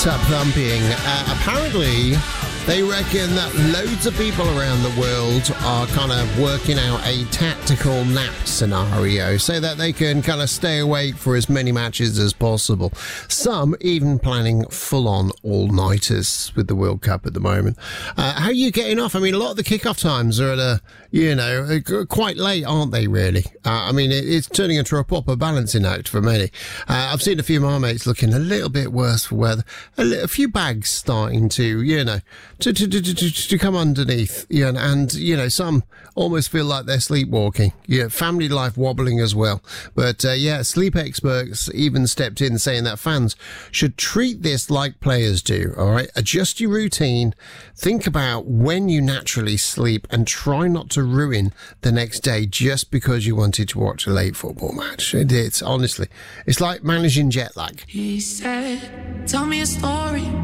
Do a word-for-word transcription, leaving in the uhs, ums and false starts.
Tub thumping. Uh, apparently, they reckon that loads of people around the world are kind of working out a tactical nap scenario so that they can kind of stay awake for as many matches as possible. Some even planning full-on all-nighters with the World Cup at the moment. Uh, how are you getting off? I mean, a lot of the kickoff times are at a, you know, quite late, aren't they, really? Uh, I mean, it, it's turning into a proper balancing act for many. Uh, I've seen a few of my mates looking a little bit worse for weather. A, li- a few bags starting to, you know, to, to, to, to, to come underneath, you know, and, you know, some almost feel like they're sleepwalking. Yeah, family life wobbling as well. But, uh, yeah, sleep experts even stepped in saying that fans should treat this like players do, all right? Adjust your routine, think about when you naturally sleep, and try not to ruin the next day just because you wanted to watch a late football match. It, it's, honestly, it's like managing jet lag. He said, tell me a story.